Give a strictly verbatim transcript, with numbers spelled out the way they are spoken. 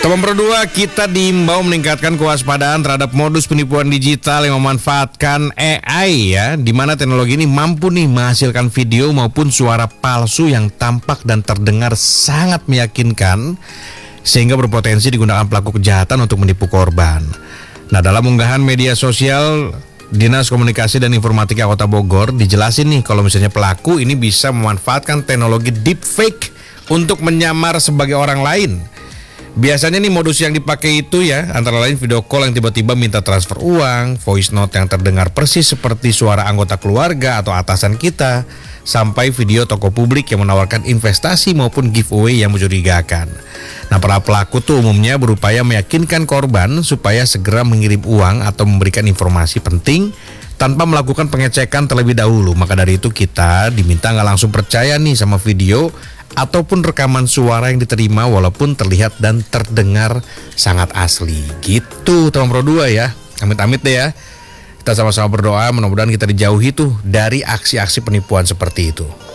Teman Pro dua, kita diimbau meningkatkan kewaspadaan terhadap modus penipuan digital yang memanfaatkan A I ya, di mana teknologi ini mampu nih menghasilkan video maupun suara palsu yang tampak dan terdengar sangat meyakinkan sehingga berpotensi digunakan pelaku kejahatan untuk menipu korban. Nah, dalam unggahan media sosial Dinas Komunikasi dan Informatika Kota Bogor dijelasin nih kalau misalnya pelaku ini bisa memanfaatkan teknologi deepfake untuk menyamar sebagai orang lain. Biasanya nih modus yang dipakai itu ya antara lain video call yang tiba-tiba minta transfer uang, voice note yang terdengar persis seperti suara anggota keluarga atau atasan kita, sampai video toko publik yang menawarkan investasi maupun giveaway yang mencurigakan. Nah, para pelaku tuh umumnya berupaya meyakinkan korban supaya segera mengirim uang atau memberikan informasi penting tanpa melakukan pengecekan terlebih dahulu. Maka dari itu kita diminta nggak langsung percaya nih sama video ataupun rekaman suara yang diterima walaupun terlihat dan terdengar sangat asli. Gitu teman Pro dua ya. Amit-amit deh ya. Kita sama-sama berdoa mudah-mudahan kita dijauhi tuh dari aksi-aksi penipuan seperti itu.